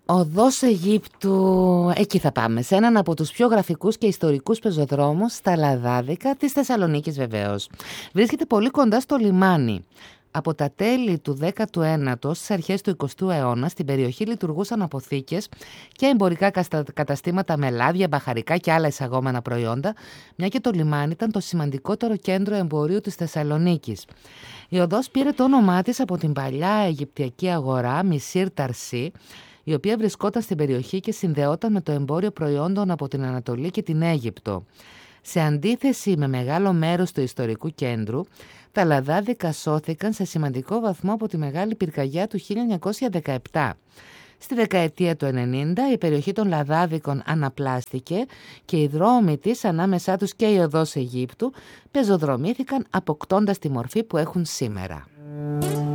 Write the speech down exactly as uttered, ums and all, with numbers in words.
Οδός Αιγύπτου, εκεί θα πάμε, σε έναν από τους πιο γραφικούς και ιστορικούς πεζοδρόμους στα Λαδάδικα της Θεσσαλονίκης βεβαίως. Βρίσκεται πολύ κοντά στο λιμάνι. Από τα τέλη του δέκατου ένατου στις αρχές του εικοστού αιώνα στην περιοχή λειτουργούσαν αποθήκες και εμπορικά καταστήματα με λάδια, μπαχαρικά και άλλα εισαγόμενα προϊόντα, μια και το λιμάνι ήταν το σημαντικότερο κέντρο εμπορίου της Θεσσαλονίκης. Η οδός πήρε το όνομά της από την παλιά Αιγυπτιακή αγορά Μισήρ Ταρσί, η οποία βρισκόταν στην περιοχή και συνδεόταν με το εμπόριο προϊόντων από την Ανατολή και την Αίγυπτο. Σε αντίθεση με μεγάλο μέρος του ιστορικού κέντρου, τα Λαδάδικα σώθηκαν σε σημαντικό βαθμό από τη μεγάλη πυρκαγιά του χίλια εννιακόσια δεκαεπτά. Στη δεκαετία του ενενήντα η περιοχή των Λαδάδικων αναπλάστηκε και οι δρόμοι της, ανάμεσά τους και η οδός Αιγύπτου, πεζοδρομήθηκαν αποκτώντας τη μορφή που έχουν σήμερα.